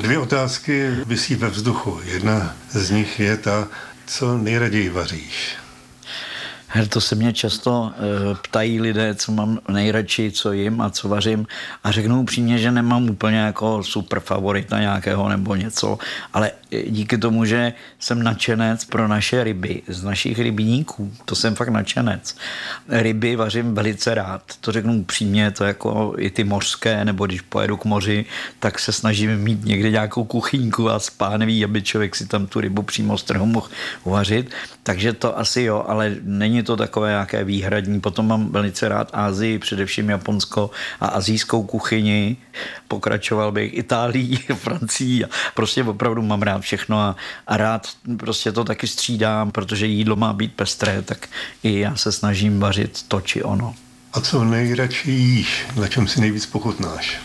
Dvě otázky visí ve vzduchu. Jedna z nich je ta, co nejraději vaříš. To se mě často ptají lidé, co mám nejradši, co jim a co vařím, a řeknu upřímně, že nemám úplně jako super favorita nějakého nebo něco, ale díky tomu, že jsem nadšenec pro naše ryby z našich rybníků, to jsem fakt nadšenec. Ryby vařím velice rád, to řeknu upřímně, to jako i ty mořské, nebo když pojedu k moři, tak se snažím mít někde nějakou kuchyňku a spánevý, aby člověk si tam tu rybu přímo z trhu mohl uvařit, takže to asi jo, ale není to takové nějaké výhradní. Potom mám velice rád Asii, především Japonsko a asijskou kuchyni. Pokračoval bych Itálií, Francií a prostě opravdu mám rád všechno a rád prostě to taky střídám, protože jídlo má být pestré, tak i já se snažím vařit to či ono. A co nejradši jíš? Na čem si nejvíc pochutnáš?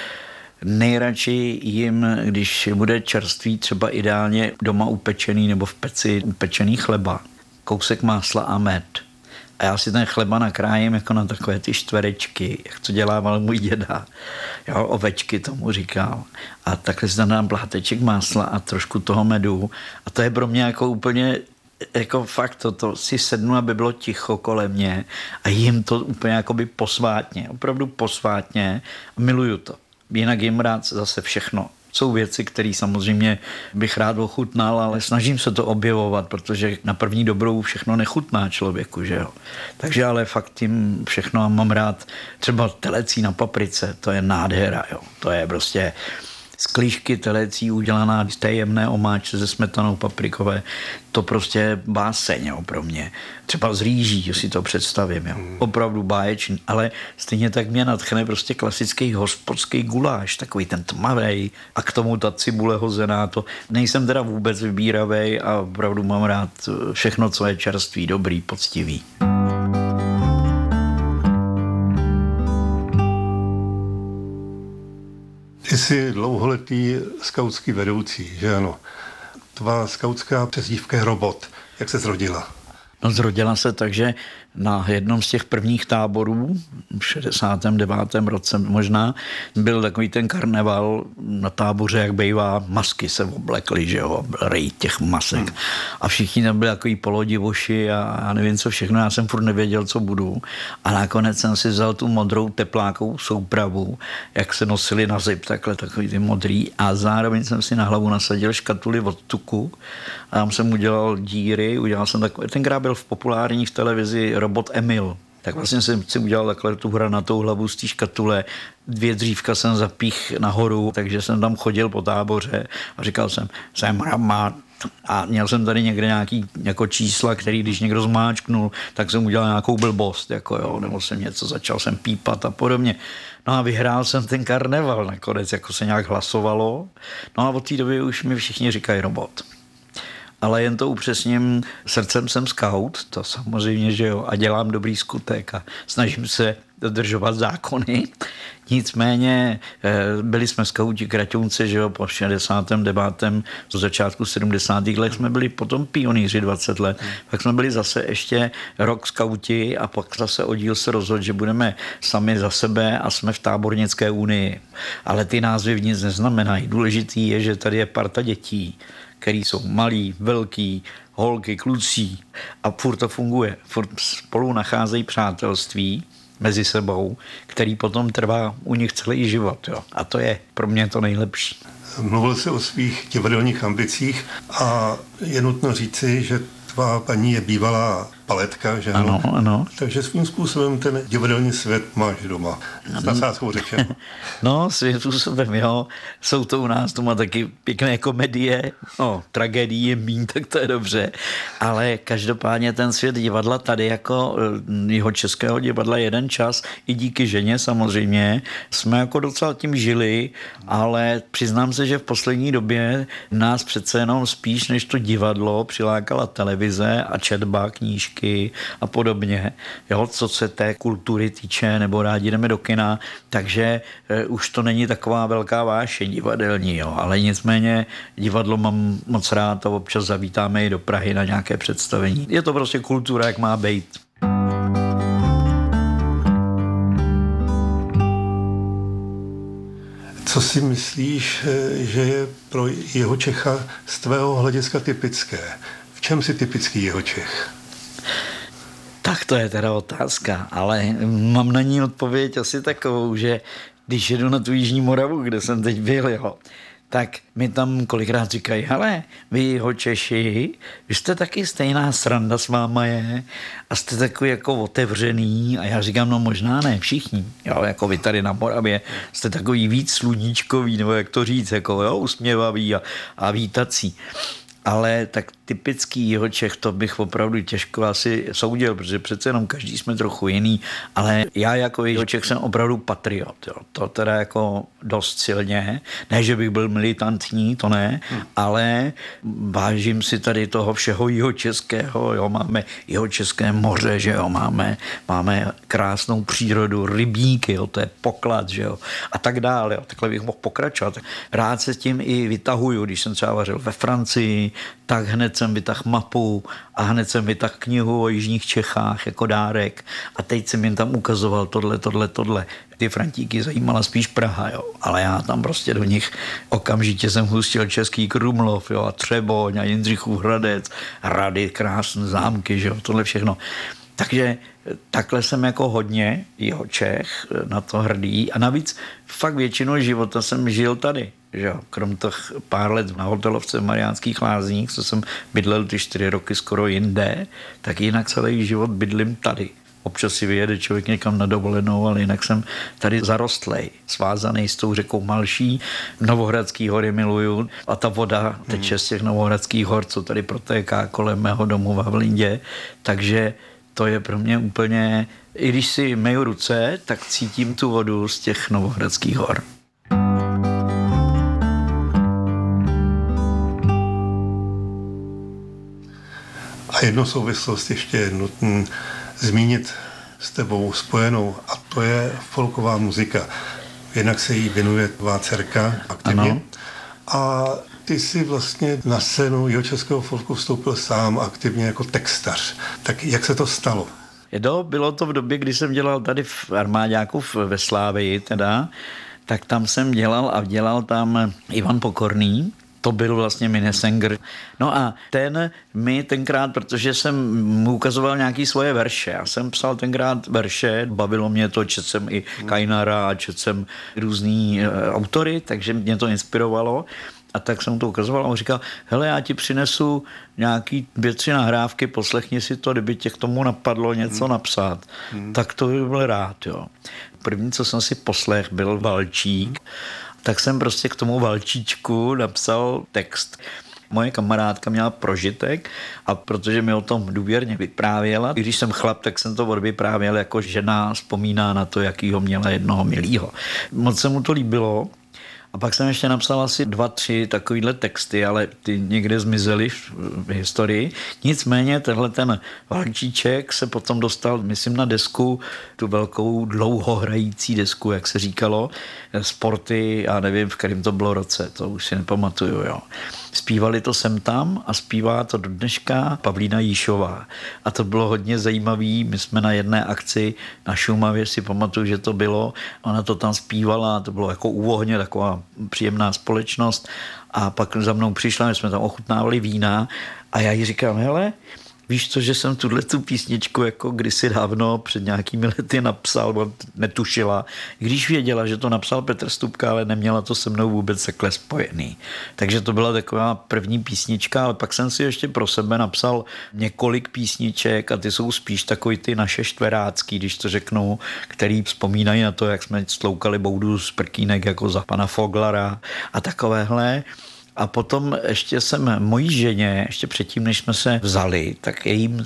Nejradši jim, když bude čerstvý, třeba ideálně doma upečený nebo v peci upečený chleba. Kousek másla a med. A já si ten chleba nakrájím jako na takové ty čtverečky, jak to dělával můj děda. Jo, ovečky tomu říkal. A takhle si tam dám pláteček másla a trošku toho medu. A to je pro mě jako úplně, jako fakt to si sednu, aby bylo ticho kolem mě a jim to úplně jakoby posvátně, opravdu posvátně. A miluju to. Jinak jim rád zase všechno. Jsou věci, které samozřejmě bych rád ochutnal, ale snažím se to objevovat, protože na první dobrou všechno nechutná člověku, že jo. Takže ale fakt tím všechno mám rád. Třeba telecí na paprice, to je nádhera, jo. To je prostě z klíšky telecí udělaná z té jemné omáčce se smetanou paprikové. To prostě báseň, jo, pro mě. Třeba z rýží, že si to představím, jo. Opravdu báječný, ale stejně tak mě nadchne prostě klasický hospodský guláš, takový ten tmavej a k tomu ta cibule hozená, to nejsem teda vůbec vybíravej a opravdu mám rád všechno, co je čerstvý, dobrý, poctivý. Ty jsi dlouholetý skautský vedoucí, že ano? Tvá skautská přezdívka je Robot. Jak se zrodila? No, zrodila se tak, že na jednom z těch prvních táborů, v 69. roce možná, byl takový ten karneval na táboře, jak bývá, masky se oblekly, že jo, rej těch masek. A všichni tam byli takový polodivoši a já nevím co všechno, já jsem furt nevěděl, co budu. A nakonec jsem si vzal tu modrou teplákovou soupravu, jak se nosili na zip, takhle takový ty modrý, a zároveň jsem si na hlavu nasadil škatuly od tuku a tam jsem udělal díry, udělal jsem takový, tenkrát byl v populární v televizi Robot Emil. Tak vlastně jsem si udělal takhle tu hranatou hlavu z té škatule. 2 dřívka jsem zapích nahoru, takže jsem tam chodil po táboře a říkal jsem Robot. A měl jsem tady někde nějaký jako čísla, který když někdo zmáčknul, tak jsem udělal nějakou blbost, jako jo, nebo jsem něco, začal jsem pípat a podobně. No a vyhrál jsem ten karneval nakonec, jako se nějak hlasovalo. No a od té doby už mi všichni říkají Robot. Ale jen to upřesním, srdcem jsem skaut, to samozřejmě, že jo, a dělám dobrý skutek a snažím se dodržovat zákony. Nicméně byli jsme skauti Kraťounce, že jo, po 69. do začátku 70. let jsme byli potom pionýři 20 let. Pak jsme byli zase ještě rok skauti a pak zase oddíl se rozhodl, že budeme sami za sebe a jsme v Tábornické unii. Ale ty názvy nic neznamenají. Důležitý je, že tady je parta dětí, který jsou malí, velký, holky, kluci a furt to funguje. Furt spolu nacházejí přátelství mezi sebou, který potom trvá u nich celý život. Jo. A to je pro mě to nejlepší. Mluvil jsi o svých divadelních ambicích a je nutno říci, že tvá paní je bývalá baletka, že ano? Ano. Takže svým způsobem ten divadelní svět máš doma. S nadsázkou řečeno. No, svým způsobem, jo. Jsou to u nás doma taky pěkné komedie. No, tragédii je míň, tak to je dobře. Ale každopádně ten svět divadla tady jako jeho českého divadla jeden čas, i díky ženě samozřejmě, jsme jako docela tím žili, ale přiznám se, že v poslední době nás přece jenom spíš než to divadlo přilákala televize a četba, knížky a podobně. Jo, co se té kultury týče, nebo rádi jdeme do kina, takže už to není taková velká vášeň divadelní, jo, ale nicméně divadlo mám moc rád a občas zavítáme i do Prahy na nějaké představení. Je to prostě kultura, jak má být. Co si myslíš, že je pro Jihočecha z tvého hlediska typické? V čem si typický Jihočech? Tak to je teda otázka, ale mám na ní odpověď asi takovou, že když jedu na tu Jižní Moravu, kde jsem teď byl, jo, tak mi tam kolikrát říkají, hele, vy Jihočeši, vy jste taky stejná sranda s váma je a jste takový jako otevřený a já říkám, no možná ne všichni, jo, jako vy tady na Moravě jste takový víc sluníčkový, nebo jak to říct, jako jo, usměvavý a vítací. Ale tak typický Jihočech, to bych opravdu těžko asi soudil, protože přece jenom každý jsme trochu jiný, ale já jako Jihočech jsem opravdu patriot, jo. To teda jako dost silně, ne, že bych byl militantní, to ne, ale vážím si tady toho všeho jihočeského, jo, máme Jihočeské moře, že jo, máme krásnou přírodu, rybníky, jo, to je poklad, že jo, a tak dále, jo, takhle bych mohl pokračovat. Rád se s tím i vytahuju, když jsem třeba vařil ve Francii, tak hned jsem vytahl mapu a hned jsem vytahl knihu o jižních Čechách jako dárek a teď jsem jim tam ukazoval tohle. Ty Frantíky zajímala spíš Praha, jo, ale já tam prostě do nich okamžitě jsem hustil Český Krumlov, jo, a Třeboň a Jindřichův Hradec, hrady, krásné zámky, že jo, tohle všechno. Takže takhle jsem jako hodně Jihočech, na to hrdý a navíc fakt většinu života jsem žil tady. Že? Krom těch pár let na hotelovce v Mariánských Lázních, co jsem bydlel ty 4 roky skoro jinde, tak jinak celý život bydlím tady. Občas si vyjede člověk někam na dovolenou, ale jinak jsem tady zarostlej, svázaný s tou řekou Malší. Novohradský hory miluju a ta voda teče z těch Novohradských hor, co tady protéká kolem mého domu v Havlindě, takže to je pro mě úplně, i když si myju ruce, tak cítím tu vodu z těch Novohradských hor. A jednu souvislost ještě je nutné zmínit s tebou spojenou a to je folková muzika. Jednak se jí věnuje tvá dcerka aktivně. Ano. A ty si vlastně na scénu jihočeského folku vstoupil sám aktivně jako textař. Tak jak se to stalo? Bylo to v době, kdy jsem dělal tady v armáďáku ve Slávii teda, tak tam jsem dělal tam Ivan Pokorný. To byl vlastně Minnesänger. No a ten mi tenkrát, protože jsem mu ukazoval nějaké svoje verše. Já jsem psal tenkrát verše, bavilo mě to, četl jsem i Kainara, četl jsem různý autory, takže mě to inspirovalo. A tak jsem to ukazoval a on říkal, hele, já ti přinesu nějaký 2-3 nahrávky, poslechni si to, kdyby tě k tomu napadlo něco napsat. Tak to by byl rád, jo. První, co jsem si poslech, byl Valčík. Tak jsem prostě k tomu Valčíčku napsal text. Moje kamarádka měla prožitek a protože mi o tom důvěrně vyprávěla, když jsem chlap, tak jsem to odvyprávěl jako žena vzpomíná na to, jakýho měla jednoho milýho. Moc se mu to líbilo. A pak jsem ještě napsal asi 2-3 takovýhle texty, ale ty někde zmizely v historii. Nicméně tenhle ten Valčíček se potom dostal, myslím, na desku, tu velkou dlouhohrající desku, jak se říkalo, Sporty, já nevím, v kterém to bylo roce, to už si nepamatuju, jo. Zpívali to sem tam a zpívá to do dneška Pavlína Jíšová. A to bylo hodně zajímavý. My jsme na jedné akci na Šumavě, si pamatuju, že to bylo. Ona to tam zpívala, to bylo jako u ohně, taková příjemná společnost. A pak za mnou přišla, my jsme tam ochutnávali vína a já jí říkám, hele, víš co, že jsem tu písničku jako kdysi dávno před nějakými lety napsal, on netušila, když věděla, že to napsal Petr Stupka, ale neměla to se mnou vůbec takhle spojený. Takže to byla taková první písnička, ale pak jsem si ještě pro sebe napsal několik písniček a ty jsou spíš takový ty naše štverácký, když to řeknu, který vzpomínají na to, jak jsme stloukali boudu z prkínek jako za pana Foglara a takovéhle. A potom ještě jsem mojí ženě, ještě předtím, než jsme se vzali, tak jejím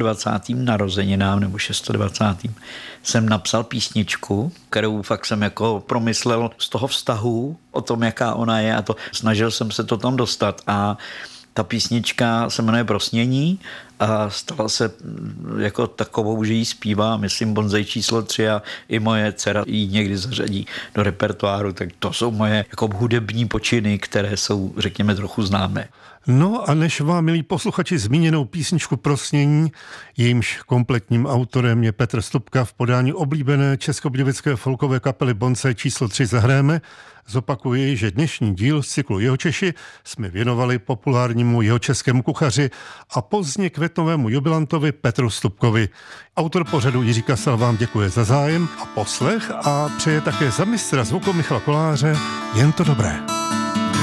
27. narozeninám nebo 26. jsem napsal písničku, kterou fakt jsem jako promyslel z toho vztahu, o tom, jaká ona je a to snažil jsem se to tam dostat a ta písnička se jmenuje Prosnění a stala se jako takovou, že jí zpívá, myslím, Bonzej číslo 3 a i moje dcera ji někdy zařadí do repertoáru, tak to jsou moje jako hudební počiny, které jsou, řekněme, trochu známé. No a než vám, milí posluchači, zmíněnou písničku Prosnění, jejímž kompletním autorem je Petr Stupka, v podání oblíbené českobudějovické folkové kapely Bonzej číslo 3 zahráme, zopakuji, že dnešní díl z cyklu Jihočeši jsme věnovali populárnímu jihočeskému kuchaři a pozdně květnovému jubilantovi Petru Stupkovi. Autor pořadu Jiří Kasal vám děkuje za zájem a poslech a přeje také za mistra zvuku Michala Koláře jen to dobré.